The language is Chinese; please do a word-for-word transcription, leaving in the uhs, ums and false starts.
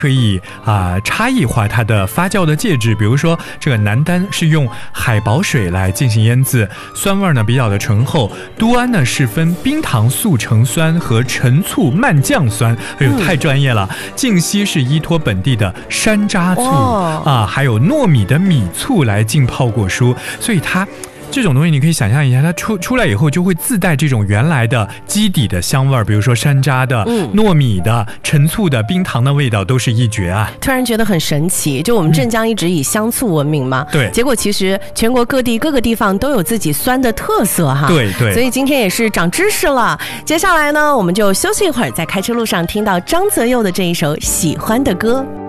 可以啊、呃、差异化它的发酵的介质，比如说这个南丹是用海宝水来进行腌制，酸味呢比较的醇厚；都安呢是分冰糖速成酸和陈醋慢降酸，哎呦太专业了。靖西是依托本地的山楂醋、哦、啊，还有糯米的米醋来浸泡果蔬，所以它。这种东西你可以想象一下，它出出来以后就会自带这种原来的基底的香味儿，比如说山楂的、嗯、糯米的、陈醋的、冰糖的味道都是一绝啊！ 突然觉得很神奇，就我们镇江一直以香醋闻名嘛， 对、嗯， 结果其实全国各地各个地方都有自己酸的特色哈， 对对， 所以今天也是长知识了。接下来呢，我们就休息一会儿，在开车路上听到张泽佑的这一首喜欢的歌。